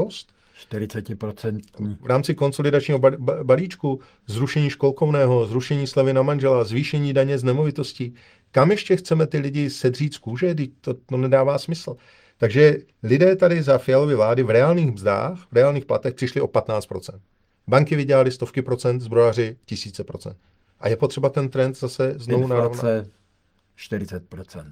dost. 40%. V rámci konsolidačního balíčku, zrušení školkovného, zrušení slevy na manžela, zvýšení daně z nemovitostí. Kam ještě chceme ty lidi sedřít z kůže? To nedává smysl. Takže lidé tady za Fialovy vlády v reálných mzdách, v reálných platech přišli o 15%. Banky vydělaly stovky procent, zbrojaři tisíce procent. A je potřeba ten trend zase znovu narovnat. 40%.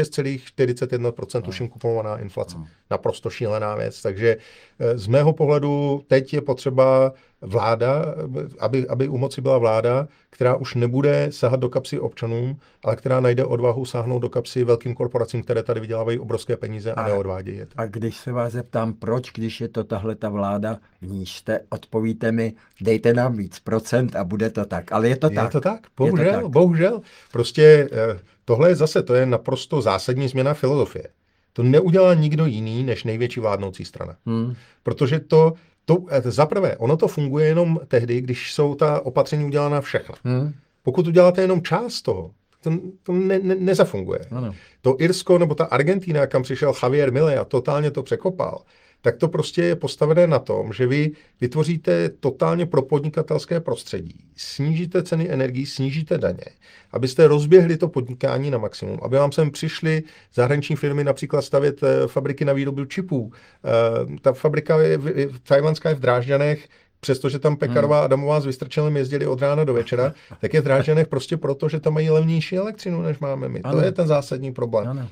36,41% tuším kupovaná inflace. Naprosto šílená věc. Takže z mého pohledu teď je potřeba vláda, aby u moci byla vláda, která už nebude sahat do kapsy občanům, ale která najde odvahu sáhnout do kapsy velkým korporacím, které tady vydělávají obrovské peníze a neodvádějí je. A když se vás zeptám, proč, když je to tahle ta vláda, v níž jste, odpovíte mi, dejte nám víc procent a bude to tak. Ale je to tak. Je to tak, bohužel. Prostě tohle je zase, to je naprosto zásadní změna filozofie. To neudělá nikdo jiný, než největší vládnoucí strana. Protože za prvé, ono to funguje jenom tehdy, když jsou ta opatření udělána všechna. Pokud uděláte jenom část toho, to nezafunguje. Ano. To Irsko nebo ta Argentina, kam přišel Javier Milei a totálně to překopal, tak to prostě je postavené na tom, že vy vytvoříte totálně propodnikatelské prostředí, snížíte ceny energií, snížíte daně, abyste rozběhli to podnikání na maximum, aby vám sem přišly zahraniční firmy například stavět fabriky na výrobu čipů. Ta fabrika tajvanská je v Drážďanech, přestože tam Pekarová a Adamová s Vystrčelem jezdili od rána do večera, tak je v Drážďanech prostě proto, že tam mají levnější elektřinu, než máme my. Ano. To je ten zásadní problém. Ano.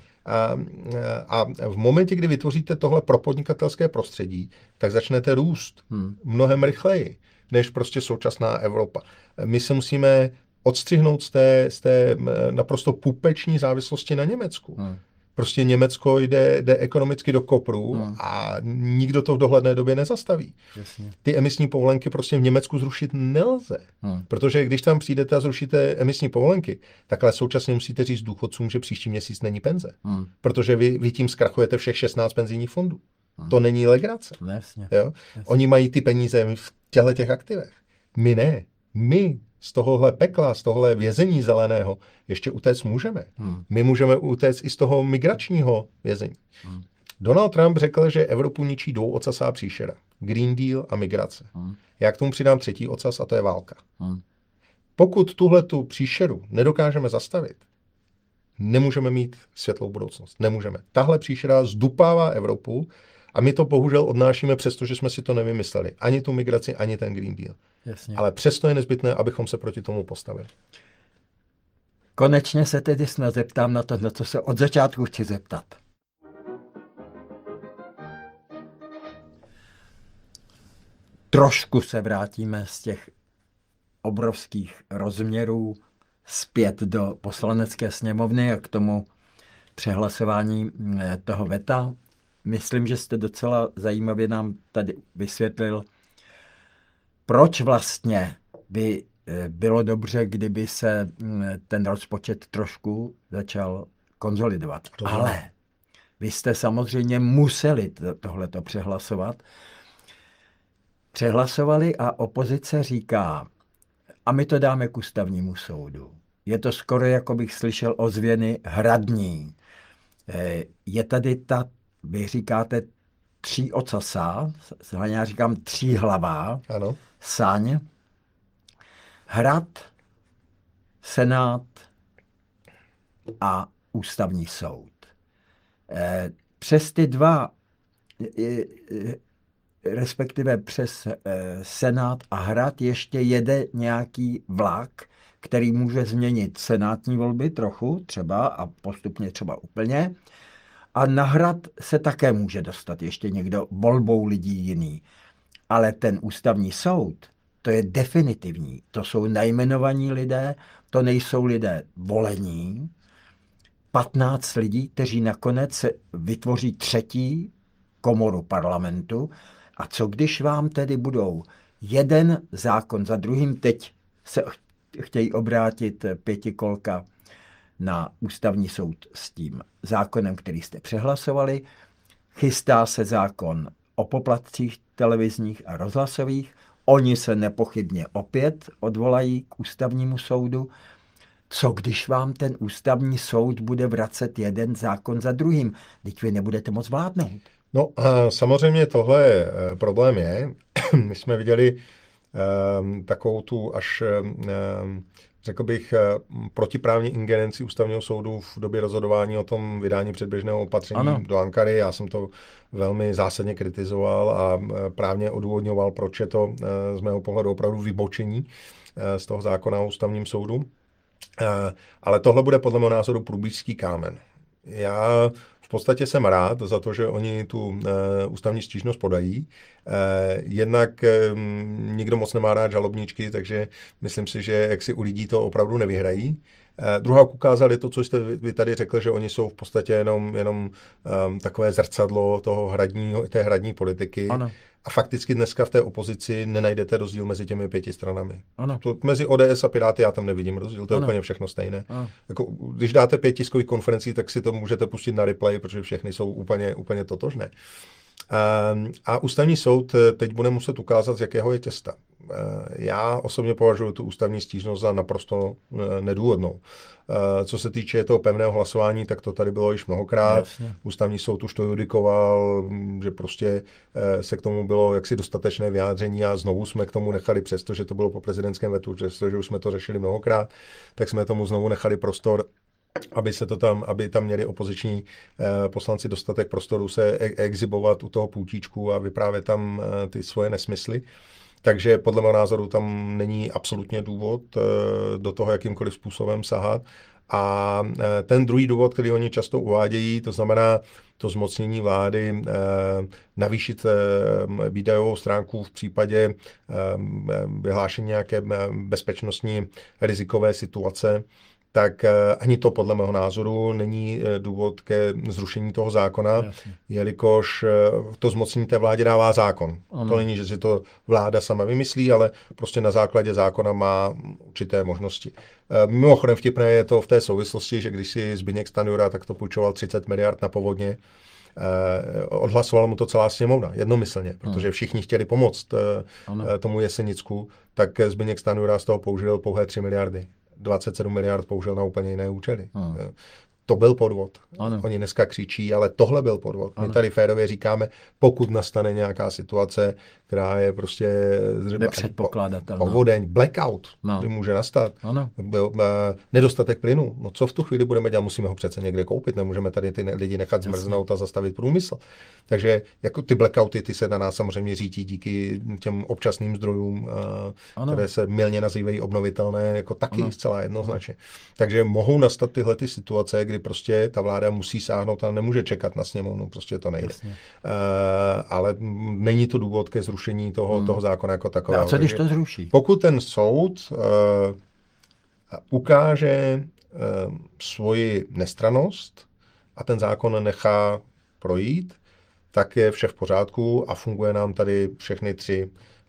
A v momentě, kdy vytvoříte tohle propodnikatelské prostředí, tak začnete růst mnohem rychleji, než prostě současná Evropa. My se musíme odstřihnout z té naprosto pupeční závislosti na Německu. Prostě Německo jde ekonomicky do kopru a nikdo to v dohledné době nezastaví. Jasně. Ty emisní povolenky prostě v Německu zrušit nelze. Protože když tam přijdete a zrušíte emisní povolenky, tak ale současně musíte říct důchodcům, že příští měsíc není penze. Protože vy tím zkrachujete všech 16 penzijních fondů. To není legrace. Jasně. Jo? Jasně. Oni mají ty peníze v těch aktivech. My ne. My z tohohle pekla, z tohohle vězení zeleného ještě utéct můžeme. My můžeme utéct i z toho migračního vězení. Donald Trump řekl, že Evropu ničí dvouocasá příšera. Green Deal a migrace. Já k tomu přidám třetí ocas a to je válka. Pokud tuhletu příšeru nedokážeme zastavit, nemůžeme mít světlou budoucnost. Nemůžeme. Tahle příšera zdupává Evropu a my to bohužel odnášíme, přestože jsme si to nevymysleli. Ani tu migraci, ani ten Green Deal. Jasně. Ale přesto je nezbytné, abychom se proti tomu postavili. Konečně se tedy snad zeptám na to, na co se od začátku chci zeptat. Trošku se vrátíme z těch obrovských rozměrů zpět do Poslanecké sněmovny a k tomu přehlasování toho veta. Myslím, že jste docela zajímavě nám tady vysvětlil, proč vlastně by bylo dobře, kdyby se ten rozpočet trošku začal konsolidovat. Ale vy jste samozřejmě museli tohleto přehlasovat. Přehlasovali a opozice říká, a my to dáme k ústavnímu soudu. Je to skoro, jako bych slyšel ozvěny hradní. Je tady ta, vy říkáte, tříocasá, já říkám tříhlavá, ano. Saň, Hrad, Senát a ústavní soud. Přes ty dva, respektive přes Senát a Hrad ještě jede nějaký vlak, který může změnit senátní volby trochu třeba a postupně třeba úplně. A na Hrad se také může dostat ještě někdo volbou lidí jiný. Ale ten ústavní soud, to je definitivní. To jsou najmenovaní lidé, to nejsou lidé volení. 15 lidí, kteří nakonec se vytvoří třetí komoru parlamentu. A co když vám tedy budou jeden zákon za druhým, teď se chtějí obrátit pětikolka na ústavní soud s tím zákonem, který jste přehlasovali. Chystá se zákon o poplatcích televizních a rozhlasových. Oni se nepochybně opět odvolají k ústavnímu soudu. Co když vám ten ústavní soud bude vracet jeden zákon za druhým? Teď vy nebudete moc vládnout. No a samozřejmě tohle problém je. My jsme viděli takovou tu až, řekl bych, protiprávní ingerenci ústavního soudu v době rozhodování o tom vydání předběžného opatření Ano. do Ankary. Já jsem to velmi zásadně kritizoval a právně odůvodňoval, proč je to z mého pohledu opravdu vybočení z toho zákona o ústavním soudu. Ale tohle bude podle mého názoru průbířský kámen. Já v podstatě jsem rád za to, že oni tu ústavní stížnost podají. Jednak nikdo moc nemá rád žalobníčky, takže myslím si, že jak si u lidí to opravdu nevyhrají. Druhá ukázali to, co jste vy tady řekl, že oni jsou v podstatě jenom takové zrcadlo té hradní politiky. Ano. A fakticky dneska v té opozici nenajdete rozdíl mezi těmi 5 stranami. Ano. To, mezi ODS a Piráty já tam nevidím rozdíl, to je úplně všechno stejné. Jako, když dáte 5 tiskových konferencí, tak si to můžete pustit na replay, protože všechny jsou úplně totožné. A ústavní soud teď bude muset ukázat, z jakého je těsta. Já osobně považuji tu ústavní stížnost za naprosto nedůvodnou. Co se týče toho pevného hlasování, tak to tady bylo již mnohokrát. Jasně. Ústavní soud už to judikoval, že prostě se k tomu bylo jaksi dostatečné vyjádření a znovu jsme k tomu nechali, přestože to bylo po prezidentském vetu, přestože už jsme to řešili mnohokrát, tak jsme tomu znovu nechali prostor, aby tam měli opoziční poslanci dostatek prostoru se exhibovat u toho půtíčku a vyprávět tam ty svoje nesmysly. Takže podle mého názoru tam není absolutně důvod do toho jakýmkoliv způsobem sahat. A ten druhý důvod, který oni často uvádějí, to znamená to zmocnění vlády navýšit výdajovou stránku v případě vyhlášení nějaké bezpečnostní rizikové situace, tak ani to podle mého názoru není důvod ke zrušení toho zákona, Jasně. jelikož to zmocnění té vládě dává zákon. Ano. To není, že si to vláda sama vymyslí, ale prostě na základě zákona má určité možnosti. Mimochodem vtipné je to v té souvislosti, že když si Zbyněk Stanjura takto půjčoval 30 miliard na povodně, odhlasovala mu to celá sněmovna jednomyslně, protože všichni chtěli pomoct tomu Jesenicku, tak Zbyněk Stanjura z toho použil pouhé 3 miliardy. 27 miliard použil na úplně jiné účely. To byl podvod. Ano. Oni dneska křičí, ale tohle byl podvod. My tady férově říkáme, pokud nastane nějaká situace, která je prostě nepředpokládatelná. Povodeň, blackout, kdy může nastat. Nedostatek plynu. No co v tu chvíli budeme dělat? Musíme ho přece někde koupit. Nemůžeme tady ty lidi nechat zmrznout a zastavit průmysl. Takže jako ty blackouty, ty se na nás samozřejmě řítí díky těm občasným zdrojům, které se mylně nazývají obnovitelné, jako taky zcela jednoznačně. Takže mohou nastat tyhle ty situace, kdy prostě ta vláda musí sáhnout a nemůže čekat na sněmovnu, prostě to nejde. Ale není to důvod ke zrušení toho zákona jako takového. A co když to zruší? Pokud ten soud ukáže svoji nestrannost a ten zákon nechá projít, tak je vše v pořádku a funguje nám tady všechny tři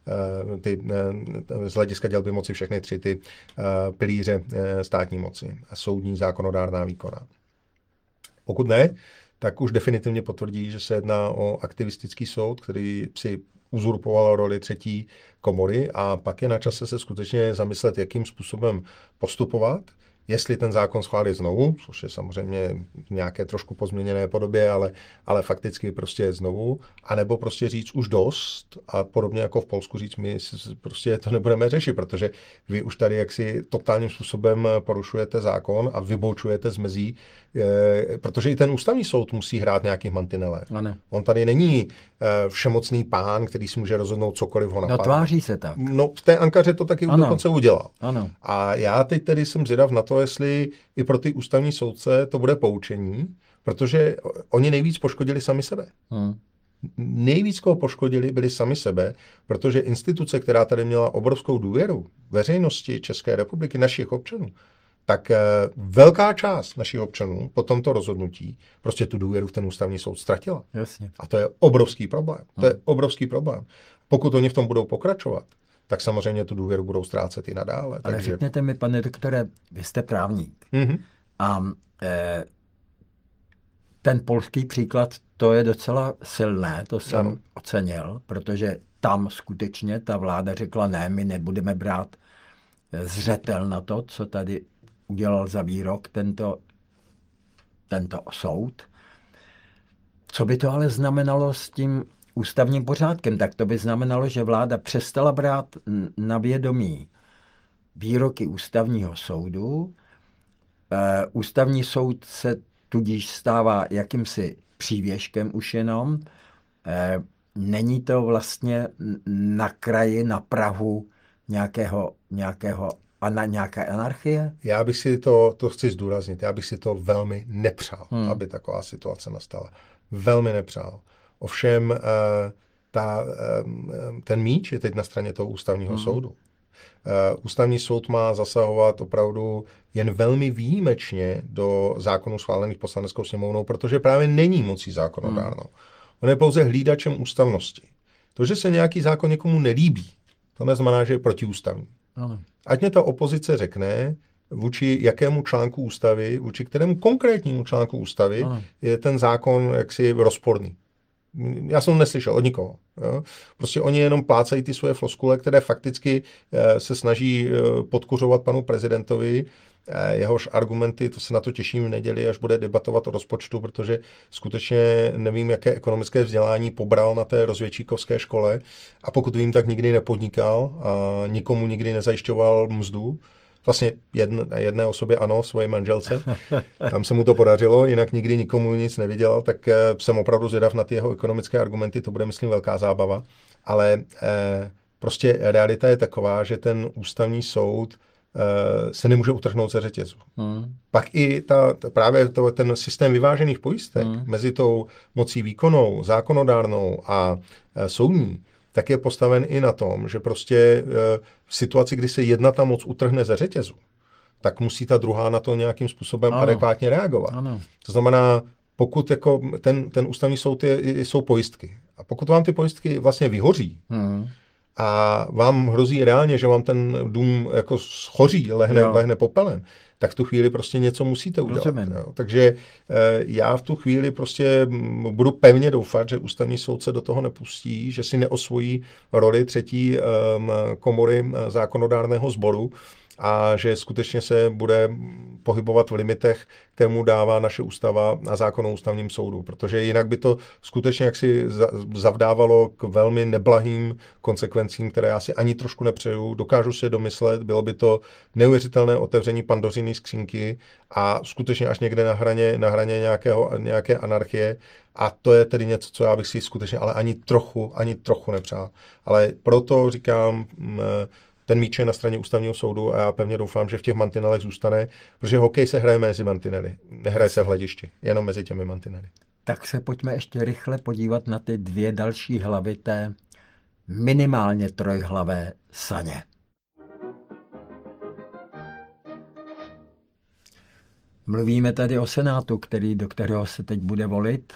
z hlediska dělby moci všechny tři ty pilíře státní moci. Soudní, zákonodárná, výkonná. Pokud ne, tak už definitivně potvrdí, že se jedná o aktivistický soud, který si uzurpoval roli třetí komory a pak je na čase se skutečně zamyslet, jakým způsobem postupovat, jestli ten zákon schválit znovu, což je samozřejmě v nějaké trošku pozměněné podobě, ale fakticky prostě znovu, anebo prostě říct už dost a podobně jako v Polsku říct, my prostě to nebudeme řešit, protože vy už tady jaksi totálním způsobem porušujete zákon a vyboučujete z mezí, protože i ten ústavní soud musí hrát nějakých mantinelech. On tady není všemocný pán, který si může rozhodnout cokoliv ho napadá. No tváří se tak. No v té Ankaře to taky dokonce udělal. Ano. A já teď tedy jsem zvědav na to, jestli i pro ty ústavní soudce to bude poučení, protože oni nejvíc poškodili sami sebe. Nejvíc, koho poškodili, byli sami sebe, protože instituce, která tady měla obrovskou důvěru veřejnosti České republiky, našich občanů, tak velká část našich občanů po tomto rozhodnutí prostě tu důvěru v ten ústavní soud ztratila. Jasně. A to je obrovský problém. To je obrovský problém. Pokud oni v tom budou pokračovat, tak samozřejmě tu důvěru budou ztrácet i nadále. Ale takže... řekněte mi, pane doktore, vy jste právník. A ten polský příklad, to je docela silné, to jsem ocenil, protože tam skutečně ta vláda řekla, ne, my nebudeme brát zřetel na to, co tady udělal za výrok tento soud. Co by to ale znamenalo s tím ústavním pořádkem? Tak to by znamenalo, že vláda přestala brát na vědomí výroky ústavního soudu. Ústavní soud se tudíž stává jakýmsi přívěškem už jenom. Není to vlastně na kraji, na prahu nějaké anarchie? Já bych si to chci zdůraznit, já bych si to velmi nepřál, aby taková situace nastala. Velmi nepřál. Ovšem ten míč je teď na straně toho ústavního soudu. Ústavní soud má zasahovat opravdu jen velmi výjimečně do zákonů schválených Poslaneckou sněmovnou, protože právě není mocí zákonodárnou. On je pouze hlídačem ústavnosti. To, že se nějaký zákon někomu nelíbí, to neznamená, že je protiústavní. Ať mě ta opozice řekne, vůči jakému článku ústavy, vůči kterému konkrétnímu článku ústavy je ten zákon jaksi rozporný. Já jsem neslyšel od nikoho. Jo? Prostě oni jenom plácají ty svoje floskule, které fakticky se snaží podkuřovat panu prezidentovi. Jehož argumenty, to se na to těším v neděli, až bude debatovat o rozpočtu, protože skutečně nevím, jaké ekonomické vzdělání pobral na té rozvědčíkovské škole a pokud vím, tak nikdy nepodnikal a nikomu nikdy nezajišťoval mzdu. Vlastně jedné osobě ano, svoje manželce. Tam se mu to podařilo, jinak nikdy nikomu nic nevydělal, tak jsem opravdu zvědav na ty jeho ekonomické argumenty, to bude, myslím, velká zábava. Ale prostě realita je taková, že ten ústavní soud se nemůže utrhnout ze řetězu. Pak i právě ten systém vyvážených pojistek mezi tou mocí výkonnou, zákonodárnou a soudní, tak je postaven i na tom, že prostě v situaci, kdy se jedna ta moc utrhne ze řetězu, tak musí ta druhá na to nějakým způsobem adekvátně reagovat. To znamená, pokud jako ten ústavní soud jsou pojistky. A pokud vám ty pojistky vlastně vyhoří, a vám hrozí reálně, že vám ten dům jako schoří, lehne popelem, tak v tu chvíli prostě něco musíte udělat. Takže já v tu chvíli prostě budu pevně doufat, že ústavní soud se do toho nepustí, že si neosvojí roli třetí komory zákonodárného sboru a že skutečně se bude pohybovat v limitech, kterému dává naše ústava a zákon o ústavním soudu, protože jinak by to skutečně jaksi zavdávalo k velmi neblahým konsekvencím, které já si ani trošku nepřeju. Dokážu si je domyslet, bylo by to neuvěřitelné otevření Pandořiny skřínky a skutečně až někde na hraně nějaké anarchie. A to je tedy něco, co já bych si skutečně ale ani trochu nepřál. Ale proto říkám, ten míč je na straně ústavního soudu a já pevně doufám, že v těch mantinelech zůstane, protože hokej se hraje mezi mantinely, nehraje se v hledišti, jenom mezi těmi mantinely. Tak se pojďme ještě rychle podívat na ty dvě další hlavy té minimálně trojhlavé saně. Mluvíme tady o Senátu, do kterého se teď bude volit.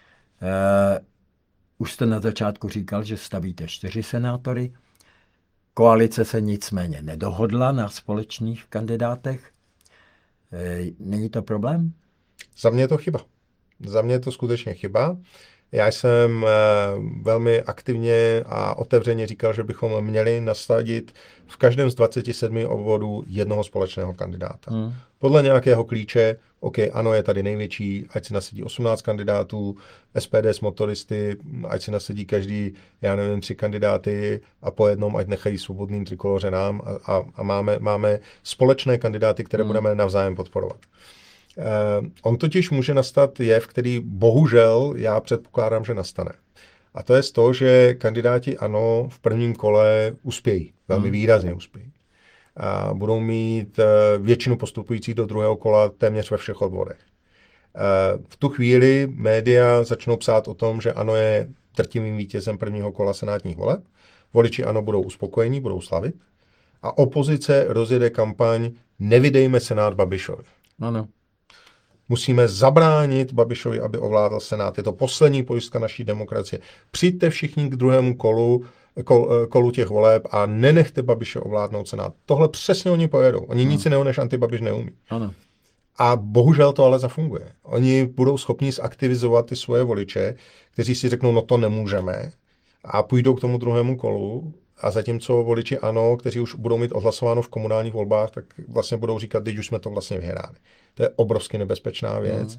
Už jste na začátku říkal, že stavíte 4 senátory. Koalice se nicméně nedohodla na společných kandidátech. Není to problém? Za mě je to chyba. Za mě je to skutečně chyba. Já jsem velmi aktivně a otevřeně říkal, že bychom měli nasadit v každém z 27 obvodů jednoho společného kandidáta. Podle nějakého klíče, OK, ANO je tady největší, ať si nasadí 18 kandidátů, SPD s motoristy, ať si nasadí každý, 3 kandidáty a po jednom, ať nechají svobodným trikoloře nám a máme společné kandidáty, které budeme navzájem podporovat. On totiž může nastat jev, který bohužel já předpokládám, že nastane. A to je to, že kandidáti ANO v prvním kole uspějí, velmi výrazně uspějí. A budou mít většinu postupujících do druhého kola téměř ve všech odborech. V tu chvíli média začnou psát o tom, že ANO je drtivým vítězem prvního kola senátních voleb. Voliči ANO budou uspokojení, budou slavit. A opozice rozjede kampaň Nevydejme Senát Babišovi. Ano. Musíme zabránit Babišovi, aby ovládl Senát. Je to poslední pojistka naší demokracie. Přijďte všichni k druhému kolu těch voleb a nenechte Babiše ovládnout Senát. Tohle přesně oni pojedou. Oni nic jiného než antibabiš neumí. Ano. A bohužel to ale zafunguje. Oni budou schopni zaktivizovat ty svoje voliče, kteří si řeknou, no to nemůžeme, a půjdou k tomu druhému kolu. A zatímco voliči ANO, kteří už budou mít odhlasováno v komunálních volbách, tak vlastně budou říkat, teď už jsme to vlastně vyhráli. To je obrovsky nebezpečná věc.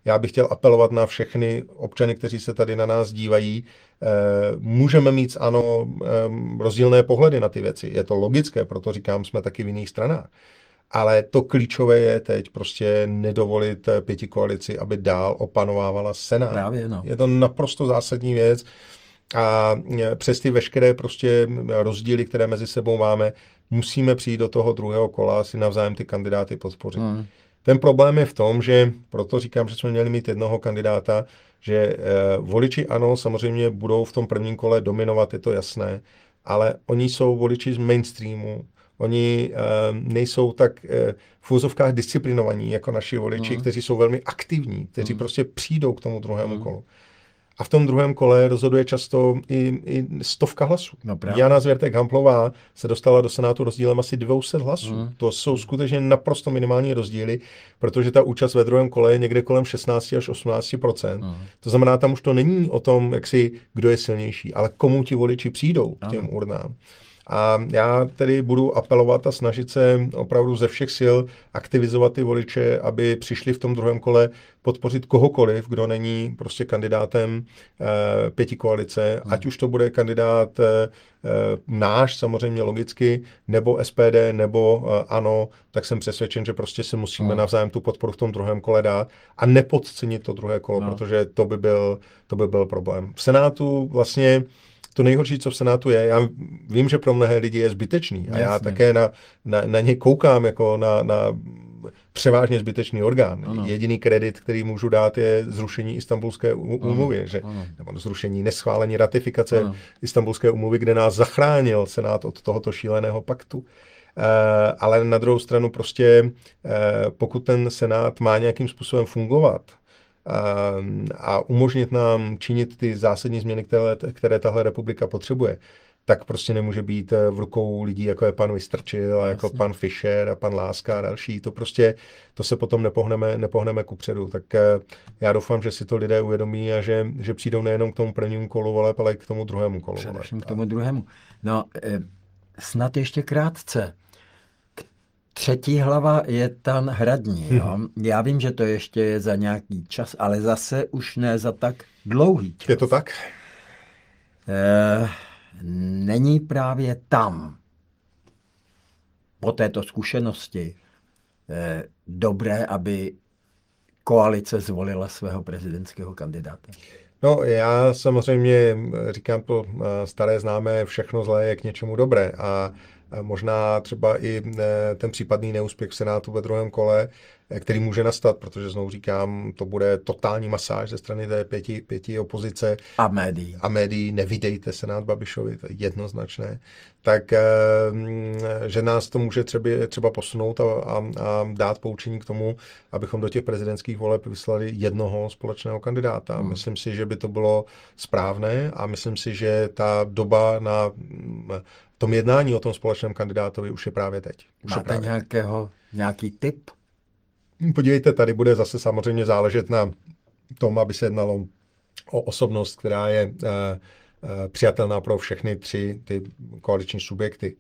já bych chtěl apelovat na všechny občany, kteří se tady na nás dívají. Můžeme mít, ano, rozdílné pohledy na ty věci. Je to logické, proto říkám, jsme taky v jiných stranách. Ale to klíčové je teď prostě nedovolit pětikoalici, aby dál opanovávala Senát. Právě, no. Je to naprosto zásadní věc a přes ty veškeré prostě rozdíly, které mezi sebou máme, musíme přijít do toho druhého kola a si navzájem ty kandidáty podpořit. Ten problém je v tom, že proto říkám, že jsme měli mít jednoho kandidáta, že voliči ano, samozřejmě budou v tom prvním kole dominovat, je to jasné, ale oni jsou voliči z mainstreamu. Oni nejsou tak v úzovkách disciplinovaní jako naši voliči, kteří jsou velmi aktivní, kteří prostě přijdou k tomu druhému kolu. A v tom druhém kole rozhoduje často i 100 hlasů. No, Jana Zvěrtek-Hamplová se dostala do Senátu rozdílem asi 200 hlasů. To jsou skutečně naprosto minimální rozdíly, protože ta účast ve druhém kole je někde kolem 16 až 18%. To znamená, tam už to není o tom, kdo je silnější, ale komu ti voliči přijdou k těm urnám. A já tedy budu apelovat a snažit se opravdu ze všech sil aktivizovat ty voliče, aby přišli v tom druhém kole podpořit kohokoliv, kdo není prostě kandidátem pětikoalice, ať už to bude kandidát náš, samozřejmě logicky, nebo SPD, nebo ANO, tak jsem přesvědčen, že prostě si musíme navzájem tu podporu v tom druhém kole dát a nepodcenit to druhé kolo, protože to by byl problém. V Senátu vlastně to nejhorší, co v Senátu je, já vím, že pro mnohé lidi je zbytečný a já také na ně koukám jako na převážně zbytečný orgán. Ano. Jediný kredit, který můžu dát, je zrušení Istanbulské úmluvy, nebo zrušení neschválení ratifikace Istanbulské úmluvy, kde nás zachránil Senát od tohoto šíleného paktu. Ale na druhou stranu prostě, pokud ten Senát má nějakým způsobem fungovat, a umožnit nám činit ty zásadní změny, které tahle republika potřebuje, tak prostě nemůže být v rukou lidí, jako je pan Vystrčil a jako pan Fischer a pan Láska a další. To se potom nepohneme kupředu. Tak já doufám, že si to lidé uvědomí a že přijdou nejenom k tomu prvnímu kolu voleb, ale i k tomu druhému kolu voleb. Především k tomu druhému. No, snad ještě krátce. Třetí hlava je ten hradní. Jo? Já vím, že to ještě je za nějaký čas, ale zase už ne za tak dlouhý čas. Je to tak? Není právě tam po této zkušenosti dobré, aby koalice zvolila svého prezidentského kandidáta? No, já samozřejmě říkám to staré známé, všechno zlé je k něčemu dobré a možná třeba i ten případný neúspěch v Senátu ve druhém kole, který může nastat, protože znovu říkám, to bude totální masáž ze strany té pěti opozice. A médií, nevydejte Senát Babišovi, to je jednoznačné. Tak, že nás to může třeba posunout a dát poučení k tomu, abychom do těch prezidentských voleb vyslali jednoho společného kandidáta. Myslím si, že by to bylo správné a myslím si, že ta doba na tom jednání o tom společném kandidátovi už je právě teď. Máte nějaký tip? Podívejte, tady bude zase samozřejmě záležet na tom, aby se jednalo o osobnost, která je přijatelná pro všechny tři ty koaliční subjekty.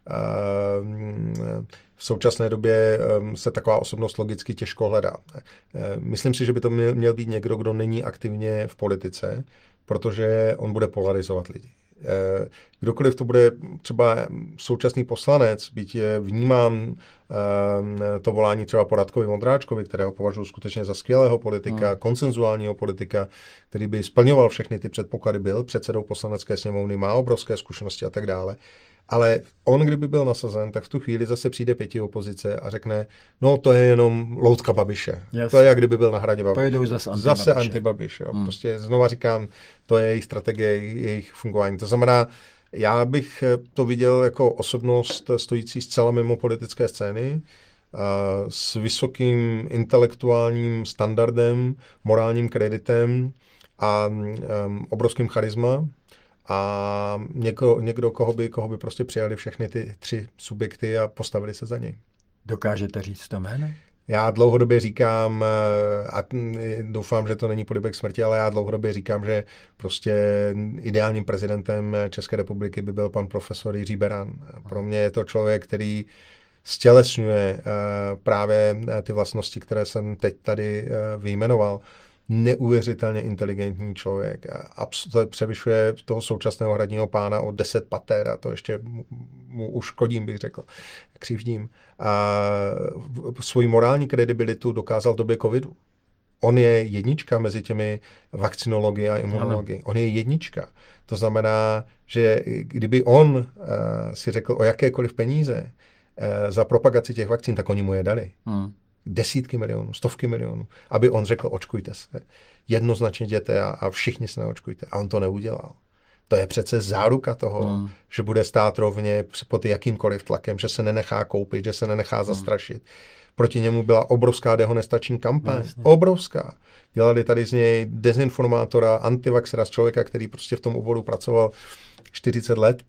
V současné době se taková osobnost logicky těžko hledá. Myslím si, že by to měl být někdo, kdo není aktivně v politice, protože on bude polarizovat lidi. Kdokoliv to bude třeba současný poslanec, byť vnímám to volání třeba po Radkovi Vondráčkovi, kterého považuji skutečně za skvělého politika, konsenzuálního politika, který by splňoval všechny ty předpoklady, byl předsedou poslanecké sněmovny, má obrovské zkušenosti a tak dále. Ale on, kdyby byl nasazen, tak v tu chvíli zase přijde pěti opozice a řekne, no to je jenom loutka Babiše. Yes. To je, jak kdyby byl na hradě Babiš. Pojedou Zase anti-Babiš. Jo. Prostě znova říkám, to je jejich strategie, jejich fungování. To znamená, já bych to viděl jako osobnost stojící zcela mimo politické scény, s vysokým intelektuálním standardem, morálním kreditem a obrovským charisma. A někdo koho by prostě přijali všechny ty tři subjekty a postavili se za něj. Dokážete říct to jméno? Já dlouhodobě říkám, a doufám, že to není polibek smrti, ale já dlouhodobě říkám, že prostě ideálním prezidentem České republiky by byl pan profesor Jiří Beran. Pro mě je to člověk, který stělesňuje právě ty vlastnosti, které jsem teď tady vyjmenoval. Neuvěřitelně inteligentní člověk. To převyšuje toho současného hradního pána o 10 pater a to ještě mu uškodím, bych řekl, křivdím. A svoji morální kredibilitu dokázal v době covidu. On je jednička mezi těmi vakcinology a imunology. On je jednička. To znamená, že kdyby on si řekl o jakékoliv peníze za propagaci těch vakcín, tak oni mu je dali. Desítky milionů, stovky milionů, aby on řekl, očkujte se. Jednoznačně jděte a všichni se neočkujte. A on to neudělal. To je přece záruka toho, že bude stát rovně pod jakýmkoliv tlakem, že se nenechá koupit, že se nenechá zastrašit. Proti němu byla obrovská dehonestační kampaň. Obrovská. Dělali tady z něj dezinformátora, antivaxera, člověka, který prostě v tom oboru pracoval 40 let.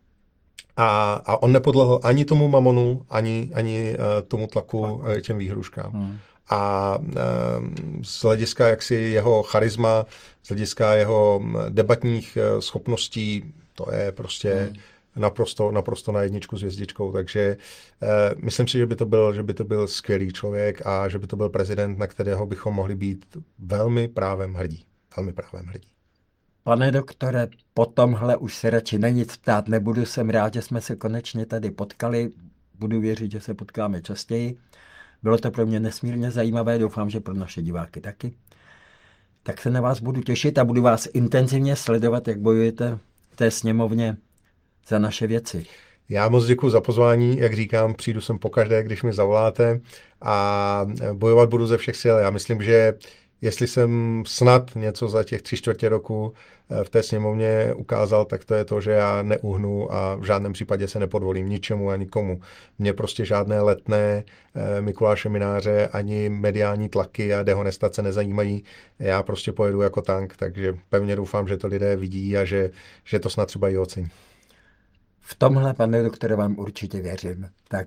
A on nepodlehl ani tomu mamonu, ani tomu tlaku těm výhruškám. A z hlediska jaksi jeho charisma, z hlediska jeho debatních schopností, to je prostě naprosto na jedničku s hvězdičkou. Takže myslím si, že by to byl skvělý člověk a že by to byl prezident, na kterého bychom mohli být velmi právem hrdí. Velmi právem hrdí. Pane doktore, po tomhle už se radši na nic ptát nebudu. Jsem rád, že jsme se konečně tady potkali. Budu věřit, že se potkáme častěji. Bylo to pro mě nesmírně zajímavé, doufám, že pro naše diváky taky. Tak se na vás budu těšit a budu vás intenzivně sledovat, jak bojujete v té sněmovně za naše věci. Já moc děkuji za pozvání, jak říkám, přijdu sem pokaždé, když mi zavoláte a bojovat budu ze všech sil. Já myslím, že jestli jsem snad něco za těch 3/4 roku v té sněmovně ukázal, tak to je to, že já neuhnu a v žádném případě se nepodvolím ničemu a nikomu. Mě prostě žádné letné Mikuláše Mináře ani mediální tlaky a dehonestace nezajímají. Já prostě pojedu jako tank, takže pevně doufám, že to lidé vidí a že to snad třeba i ocení. V tomhle, pane doktore, vám určitě věřím. Tak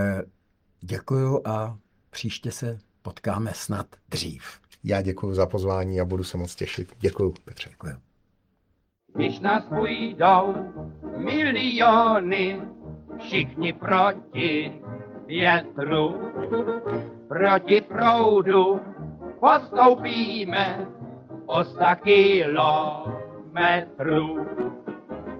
děkuju a příště se potkáme snad dřív. Já děkuji za pozvání a budu se moc těšit. Děkuji, Petře. Děkuji. Když nás půjdou miliony, všichni proti větru, proti proudu postoupíme o 100 kilometrů.